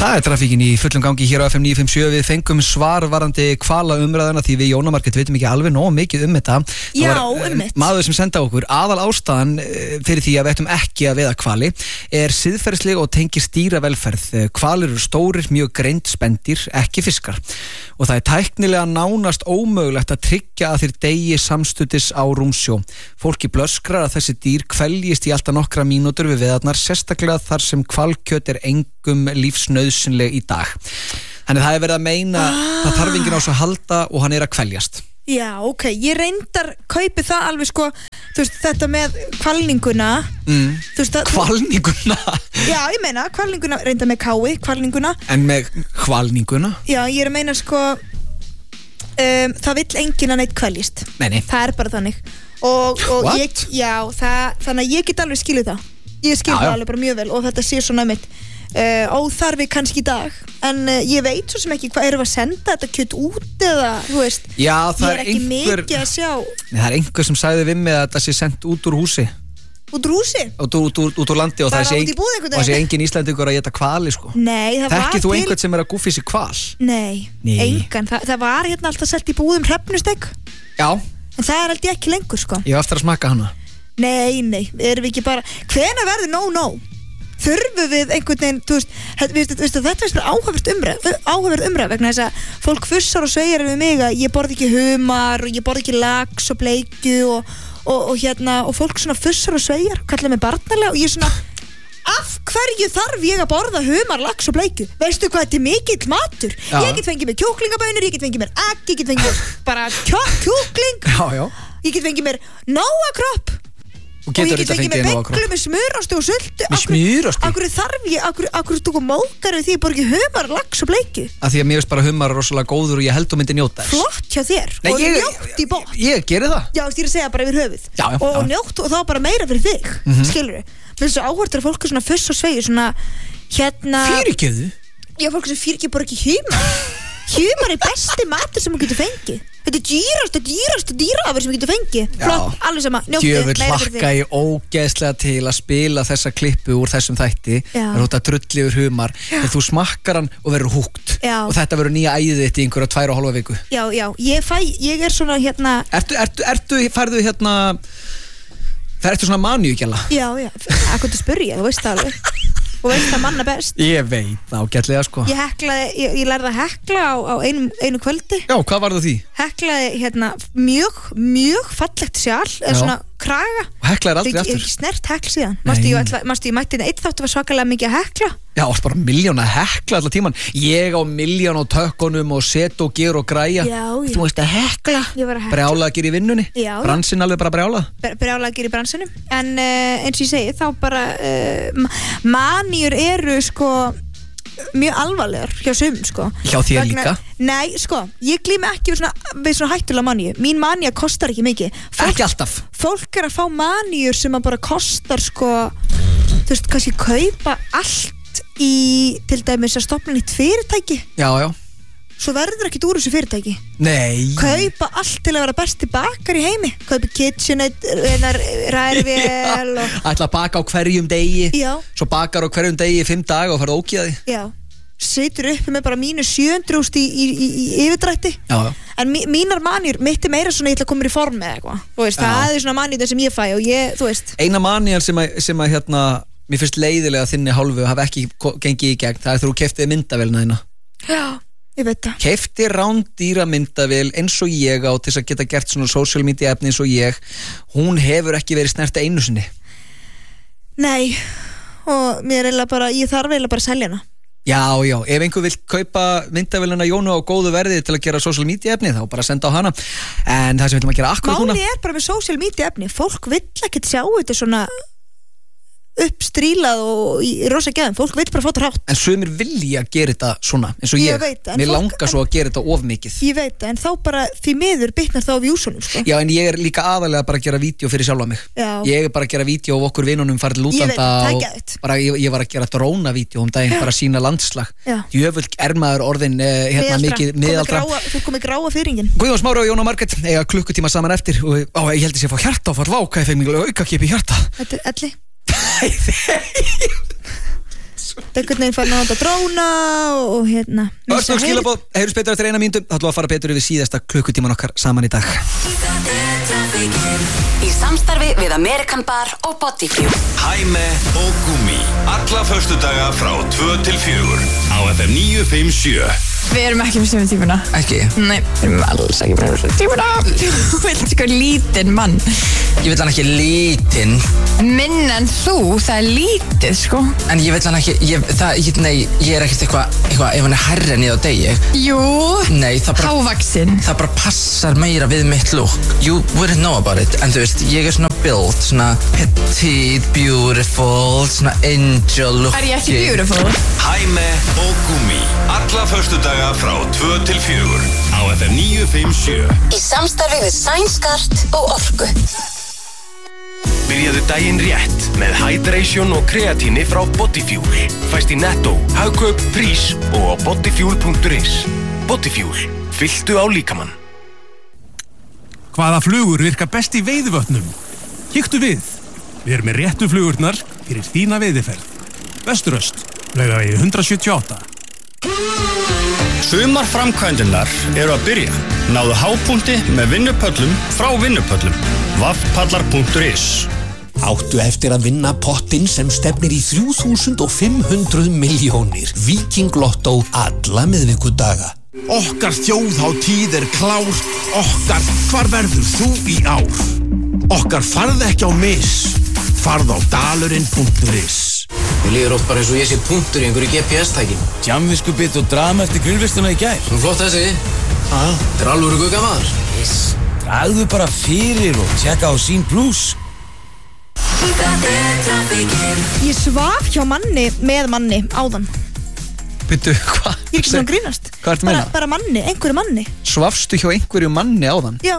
Það trafíkin í fullum gangi hér á FM 957. Við fengum svar varandi hvala umræðuna því við Jóna Margrét veitum ekki alveg nóg mikið þetta. Já, maður sem senda okkur aðal ástæðan fyrir því að við ættum ekki að veiða hvali siðferðisleg og tengist dýravelferð. Hvalir eru stórir, mjög greind spendýr, ekki fiskar. Og það tæknilega nánast ómögulegt að tryggja að þeir deyi samstundis á rúmsjó. Fólki blöskrar að þessi dýr kveljist í alltaf nokkra mínútur við veiðarnar, sérstaklega þar sem hvalkjöt engum lífsnauðsynleg í dag. Þannig það verið að meina það þarf enginn á svo að halda og hann að kveljast. Já, ok, ég reyndar kaupi það alveg sko, þú veist, þetta með hvalninguna Hvalninguna? Já, ég meina, hvalninguna, reyndar með kái, hvalninguna. En með hvalninguna? Já, ég að meina sko það vill enginn að neitt kveljist. Nei. Það bara þannig. Og What? þannig að ég get alveg skilið það. Ég skil það alveg bara mjög vel og þetta sé svona mitt óþarfi kannski í dag en ég veit svo sem ekki hvað erum við að senda þetta kjöt út eða þú veist Já, það ég ekki mikið að sjá Það einhver sem sagði við mig að þetta sé sendt út úr húsi Út úr húsi? Út úr landi og það sé engin Íslendingur að geta hvali sko Nei, það var Þekkir þú einhvern sem að gúffi sér hval? Nei. Engan, það var hérna alltaf selt í búðum hrefnustegg Já En það held ég ekki lengur sko Ég á eftir að smakka hana Nei, erum við ekki bara hvenær verður no þurfum við einhvern veginn þú veist, þetta er áhugaverð umræð vegna þess að fólk fussar og segir við mig að ég borði ekki humar og ég borði ekki lax og bleikju og fólk svona fussar og segir kallar mig barnalega og ég svona af hverju þarf ég að borða humar, lax og bleikju veistu hvað þetta er mikill matur ég get fengið mér kjúklingabönur, ég get fengið mér egg ég get fengið mér bara kjúkling ég get fengið mér nóakropp og ég get fengið mér beiglu með smurastu og sultu með smurastu? Akkur þarf ég, akkur þú mókar við því ég borði ekki humar, lax og bleikju að því að mér veist bara humar er rosalega góður og ég held þú myndi njóta flott hjá þér og njótt í bótt ég geri það já, ég er að segja bara yfir höfuð og njótt og þá bara meira fyrir þig skilur við þessu áhvert er fólk svona fuss og sveigir svona fyrirgefðu? Já, fólk sem fyrirgefðu bara ekki humar er besti matur sem þú getur fengið þetta er dýrastu dýraafur sem þú getur fengið flott, alveg sama, njóttið djöfull hlakka ég ógeðslega til að spila þessa klippu úr þessum þætti það er út að drulli yfir humar en þú smakkar hann og verður húkt og þetta verður nýja æðið þitt í einhverja 2,5 viku já, ég er svona færðu það ertu svona maníugjala já, akkur þú spurja, þú veist það alveg og veist það manna best ég veit ágætlega sko ég lærði að hekla á einu kvöldi já, hvað var það því? heklaði mjög fallegt sjál eða svona kraga og heklaði aldrei aftur? Ég ekki snert hekl síðan mástu ég mætti einn þáttu var svakalega mikið að hekla já, það var bara milljón að hekla allar tíman ég á milljón á tökkunum og set og ger og græja þú veist að hekla brjálað að gera í vinnunni bransinn alveg bara brjálað að gera í bransinum en eins og ég segi þá bara maníur eru sko mjög alvarlegar hjá sum sko hjá þér líka? Nei sko, ég glími ekki við svona hættulega maníu mín maníu kostar ekki mikið ekki alltaf fólk er að fá maníur sem að bara kostar sko þú veist, kannski kaupa allt í til dæmis að stofna nýtt fyrirtæki já svo verður ekkert úr þessu fyrirtæki nei kaupa allt til að vera besti bakar í heimi kaupa KitchenAid, ræðvél ætla að baka á hverjum degi svo bakar á hverjum degi í 5 daga og farið ókíða því situr uppi með bara -700 í yfirdrætti en mínar manjur mitt meira svona ég ætla að koma í form eða eitthvað það er svona manjur sem ég fæ og ég, þú veist eina manjur sem að mér finnst leiðilega þinni hálfu hafa ekki gengið í gegn það er þegar þú keyptir myndavélina þína já ég veit það keypti rándýra myndavél eins og ég á til þess að geta gert svona social media efni eins og ég hún hefur ekki verið snert einu sinni nei og ég þarf eiginlega bara að selja hana já, ef einhver vill kaupa myndavélina Jónu á góðu verði til að gera social media efni þá bara senda á hana en það sem við viljum að gera akkurat núna máli er bara með social media efni fólk vill ekkert sjá þetta svona uppstrílað og í rosa gæðum fólk veit bara að fá þetta hrátt en sumir vilja gera þetta svona eins og ég mér langar svo að gera þetta of mikið ég veit það en þá bara því miður bitnar þá á vjúsunum sko. já en ég er líka aðalega bara að gera vídeo fyrir sjálfa mig ég er bara að gera vídeo og okkur vinunum farið til útlanda og bara ég var að gera drónavídeó daginn bara sína landslag djöfull er maður orðin mikið miðaldra þú komið gráa fyrringin Guðjón Smári og Jóna Margrét eiga klukkutíma saman eftir og ég held ég sé að fá hjartaáfall váka ég fekk mig aukakipi hjarta Þetta er elli einhvern veginn fær að nota dróna og hérna Örstuð skilabóð, heyrjum betur eftir 1 mínútu. Það ætlum að fara betur yfir síðasta klukkutíman okkar saman í dag. Í samstarfi við American Bar og Bodyfew. Hæme og Gúmi. Alla föstudaga frá 2 til 4 á FM 957. Við erum ekki með sömu típuna. Ekki? Nei, við erum alls ekki með sömu típuna. Þú vilt sko lítinn mann. Ég vil hann ekki lítinn. Minn en þú, það er lítið sko. En ég vil hann ekki, ég er ekkert eitthvað, ef hann er hærri en ég á degi. Jú, Nei, hávaxinn. það bara passar meira við mitt look. You wouldn't know about it. En þú veist, ég er svona built, svona petite, beautiful, svona angel look. Er ég ekki beautiful? Hæme og Gúmi. Alla föstudaga frá 2 til 4 á FM 957. Í samstarfi við Sænskart og Orku. Byrjaðu daginn rétt með Hydration og kreatíni frá Bodyfuel. Fæst í Netto, Hagkaup, Prís og á bodyfuel.is. Bodyfuel. Fylltu á líkamann. Hvaða flugur virkar best í veiðivötnum? Kíktu við. Við erum með réttu flugurnar fyrir þína veiðiferð. Vesturöst, Laugavegi 178. Sumar framkvæmdinnar eru að byrja. Náðu hápunkti með vinnupöllum frá vinnupöllum. vaffpallar.is. Áttu eftir að vinna pottinn sem stefnir í 3.500 milljónir. Viking Lotto alla miðvikudaga. Okkar þjóðhátíð er klár. Okkar, hvar verður þú í ár? Okkar farð ekki á mis. Farð á dalurinn.is. Mér líður oft bara eins og ég sé punktur í einhverju GPS-tæki. Jamviskubitt og drama eftir grillvistuna í gær. Svona flott þessi. Þetta er alvöru guggamaður. Dragðu bara fyrir og tjekka á Sín Plus. Ég svaf hjá manni með manni áðan. Byrju, hvað? Ég er ekki svona að grínast. Hvað ertu að meina? Bara manni, einhverju manni. Svafstu hjá einhverju manni áðan? Já.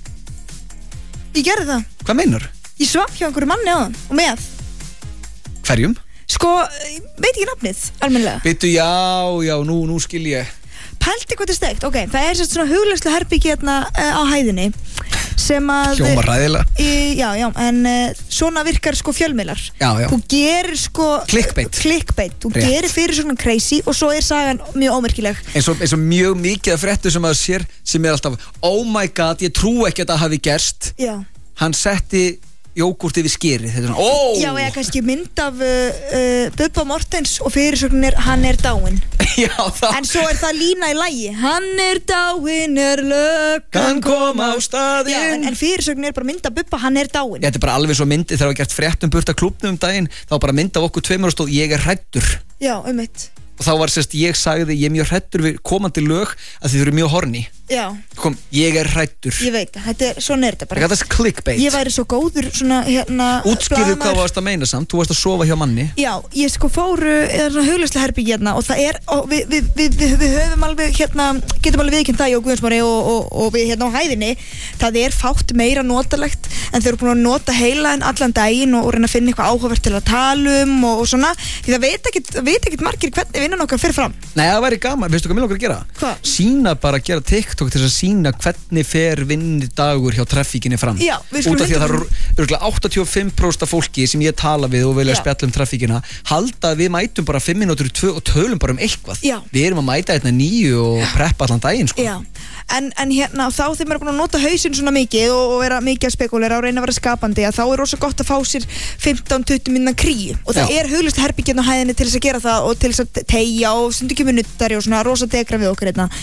Ég gerði það. Hvað meinar? Ég svaf hjá einhverju manni áðan og með. Hverjum? Sko, ég veit ekki nafnið, almennilega. Byrju, já, nú skil ég. Pælti hvað þetta er steikt, ok, það er svona huglegslu herbyggi hérna á hæðinni sem að... Hljómar ræðilega. Já, en svona virkar sko fjölmiðlar. Já. Þú gerir sko... Clickbait. Þú gerir fyrir svona crazy og svo er sagan mjög ómerkileg. Eins og mjög mikið af fréttu sem maður sér sem er alltaf, oh my god, ég trú ekki að það hafi gerst. Já. Hann setti jógurt yfir skeri. Þetta er svona, ó! Já, eða kannski mynd af Bubba Mortens og fyrirsögnin hann er dáinn. Já, það... En svo er það lína í lagi. Hann er dáinn, er löggan koma á staðinn. Já, en fyrirsögnin er bara mynd af Bubba, hann er dáinn. Þetta er bara alveg svo myndi þegar við gert frétt burt af klúbnum daginn, þá bara mynd af okkur tveimur og stóð, ég er hræddur. Já, einmitt. Og þá var ég sagði, ég er mjög hræddur við komandi lög að þið eru mjög horny. Já. Ég er hræddur. Ég veit það, svona er þetta bara. Þetta er clickbait. Ég væri svo góður svona Útskýrðu hvað varst að meina samt, þú varst að sofa hjá manni. Já, ég sko fóru svona huglegslega herbyggi hérna og það er, og við höfum alveg getum alveg viðkynnt það, ég og Guðjónsmári og við hérna á hæðinni, það er fátt meira notalegt en þau eru búin að nota heilaðin allan daginn og reyna að finna eitthvað áhugavert til að tala og svona, því það veit ekkert margir hvernig vinnan okkar fer fram. Nei, það væri gaman, veistu hvað mig langar að gera? Hvað? Sýna bara að gera TikTok til að sýna hvernig fer vinnudagur hjá traffíkinni fram. Já, við skulum. Út af því að það eru 85% af fólki sem ég tala við og vilja spjalla traffíkina halda að við mætum bara 5 mínútur í 2 og tölum bara eitthvað. Já. Við erum að mæta hérna 9 og preppa allan daginn, sko. Já. En hérna þá þegar maður er búin að nota hausinn svona mikið og vera mikið að spekulera og reyna að vera skapandi, að þá er rosa gott að fá sér 15-20 minna kríu og það er huglust herbyggjarn á hæðinni til þess að gera það og til þess að teygja og stundu kemur nuttari og svona rosa degra við okkur hérna.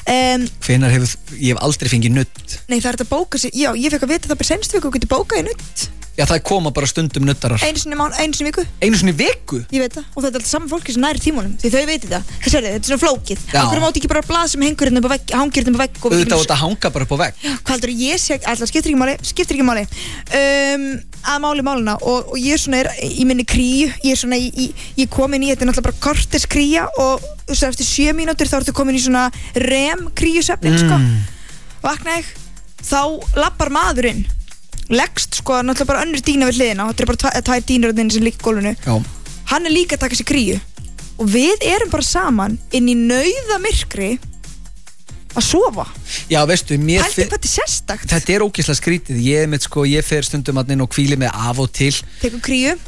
Hvenær ég hef aldrei fengið nutt? Nei, það er þetta að bóka sig, já, ég fekk að vita það bara senstu viku og getur bókað í nutt. Já, það koma bara stundum nuttarar. Einu sinni viku. Einu sinni viku? Ég veit það, og þetta er alltaf saman fólki sem næri tímunum, því þau veitir það. Þetta er svona flókið. Okkur mátti ekki bara blað sem hangir hérna upp á vegg. Auðvitað og þetta hanga bara upp á vegg. Hvað heldur ég sé, alltaf skiptir ekki máli. Að málina og ég svona er í minni kríu, ég komin í, þetta er náttúrulega bara kortis kría og svo eftir 7 mínútur þá ertu komin í svona rem kríusefnin, sko. Vakna ég, þá lappar maðurinn. Leggst sko náttúrulega bara önnur dýna við hliðina, þetta er bara tvær dýnur sem líka gólfinu. Já. Hann er líka að taka sér kríu og við erum bara saman inn í nauðamyrkri að sofa. Já, veistu, Pælti hvað þetta er sérstakt. Þetta er ógeðslega skrítið. Ég fer stundum inn og hvíli með af og til. Tekur kríu.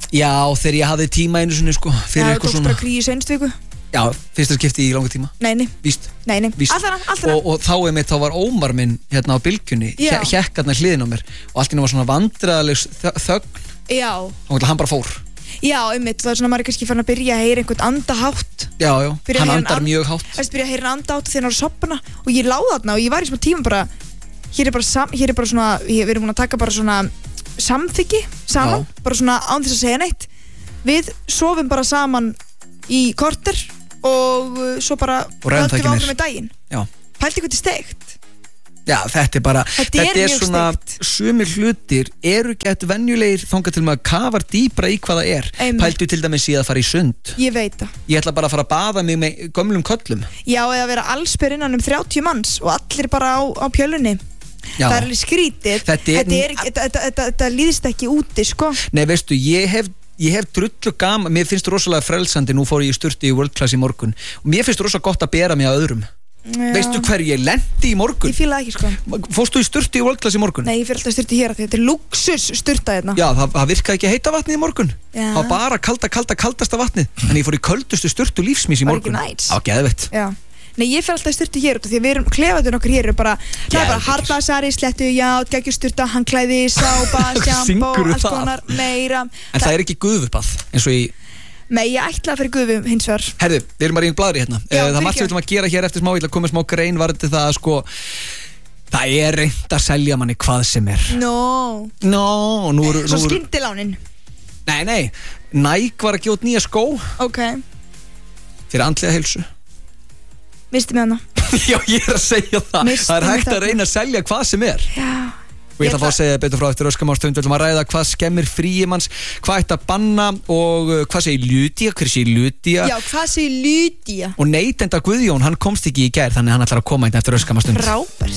Já, þegar ég hafði tíma einu sinni sko fyrir eitthvað svona. Já, þú tókst bara kríu seinstu viku. Já, fyrsta skipti í langa tíma. Nei. Víst. Nei. Víst. Alltaf. Og þá var Ómar minn hérna á bylgjunni, hékk hérna hliðin á mér og allt í var svona vandræðaleg þögn. Já. Og hann bara fór. Já, það svona maður kannski fann að byrja að heyra einhvern andahátt. Já, hann andar mjög hátt. Það byrja að heyra andahátt þegar hann var að sopna og ég láði þarna og ég var í smá tíma bara hér er bara svona, við erum búin að taka bara svona samþykki saman, bara svona án þess að segja neitt. Við sofum bara saman í korter og svo bara höldum við áfram með daginn. Já. Pældi hvað þetta er steikt. Já, þetta er bara, þetta er svona sumir hlutir eru gett venjulegir þangað til maður kafar dýpra í hvað það er. Pældu til dæmis í að fara í sund. Ég veit það. Ég ætla bara að fara að baða mig með gömlum köllum. Já, eða vera allsber innan 30 manns og allir bara á pjölunni. Já. Það er alveg skrítið. Þetta líðist ekki úti, sko. Nei, veistu, ég hef drullu gaman, mér finnst rosalega frelsandi, nú fór ég í sturtu í World Class í morgun og mér finnst rosalega gott að bera mig að öðrum. Já. Veistu hver ég lendi í morgun? Ég fíla ekki, sko. Fórstu í sturtu í World Class í morgun? Nei, ég fyrir alltaf sturtu hér, þetta er luxus sturta hérna. Já, það virkaði ekki heita vatnið í morgun. Já. Það var bara kaldasta vatnið, en ég fór í köldustu sturtu lífsmís í morgun. Var ekki næs? Það var geðveikt. Já. Nei, ég fyrir alltaf sturtu hér út af því að við erum klefaðun okkur hér það er bara hardbasari, slettu, geggjusturta, handklæði, sápa, sjampó, alls konar, meira. En það er ekki guðubað eins og í... Nei, ég ætla að fyrir guðum hins vegar. Herðu, við erum bara í blaðri hérna. Það margt sem við ætlum að gera hér eftir smá, ég ætla að koma með smá grein varðandi það sko, það er reynt að selja manni hvað sem er. Svo skyndilánin. Nei, Nike var að gefa út nýja skó. Ok. Fyrir andlega heilsu. Misti mig hana. Já, ég er að segja það. Það er hægt að reyna að selja hvað sem er. Já. Og ég ætla að fá að segja betur frá eftir öskamárstund. Við ætlum að ræða hvað skemmir fríimanns, hvað ætti að banna og hvað segir Lúdía, hver segir Lúdía. Já, hvað segir Lúdía? Og neytenda Guðjón, hann komst ekki í gær, þannig hann ætlar að koma einn eftir öskamárstund. Frábært.